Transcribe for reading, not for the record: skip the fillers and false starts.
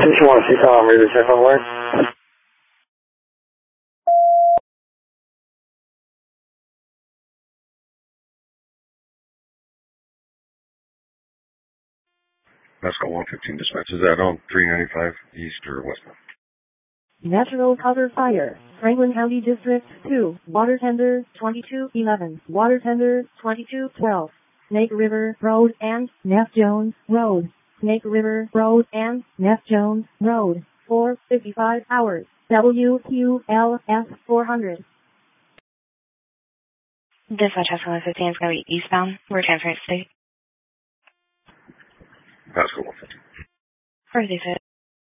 150 Tom, read the 10 away. Pascal 115 dispatch. Is that on 395 east or west? Natural cover fire. Franklin County District 2. Water tender 2211. Water tender 2212. Snake River Road and Neff Jones Road. Snake River Road and Neff Jones Road. 4:55 hours. WQLS 400. Dispatch Pascal 115 is going to be eastbound. We're transferring state. Pascal 115. Where is he?